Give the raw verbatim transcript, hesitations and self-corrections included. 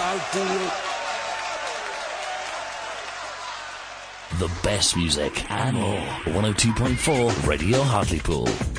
Hartlepool. The best music and more. one oh two point four Radio Hartlepool.